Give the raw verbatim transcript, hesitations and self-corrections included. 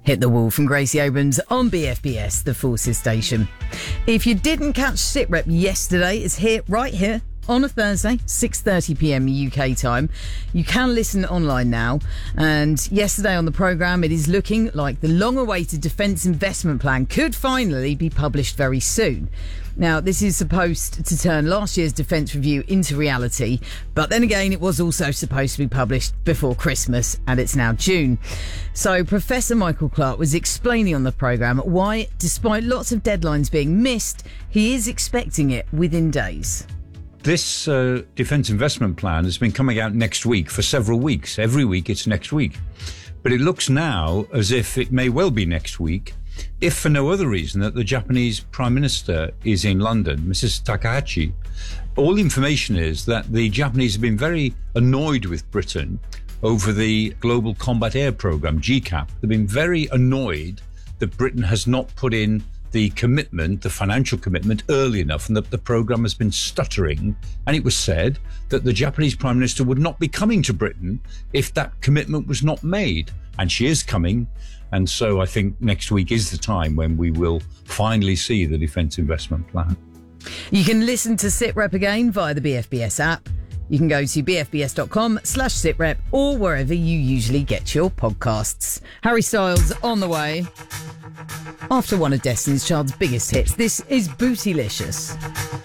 Hit the Wall from Gracie Abrams on B F B S, the Forces station. If you didn't catch SitRep yesterday, it's here, right here, on a Thursday, six thirty p.m. U K time. You can listen online now. And yesterday on the programme, it is looking like the long-awaited Defence Investment Plan could finally be published very soon. Now, this is supposed to turn last year's Defence Review into reality, but then again, it was also supposed to be published before Christmas, and it's now June. So Professor Michael Clark was explaining on the programme why, despite lots of deadlines being missed, he is expecting it within days. This uh, Defence Investment Plan has been coming out next week for several weeks. Every week it's next week. But it looks now as if it may well be next week, if for no other reason that the Japanese Prime Minister is in London, Missus Takahashi. All the information is that the Japanese have been very annoyed with Britain over the Global Combat Air Programme, G CAP. They've been very annoyed that Britain has not put in the commitment, the financial commitment, early enough, and that the programme has been stuttering. And it was said that the Japanese Prime Minister would not be coming to Britain if that commitment was not made. And she is coming. And so I think next week is the time when we will finally see the Defence Investment Plan. You can listen to SitRep again via the B F B S app. You can go to bfbs.com slash sitrep or wherever you usually get your podcasts. Harry Styles on the way. After one of Destiny's Child's biggest hits, this is Bootylicious.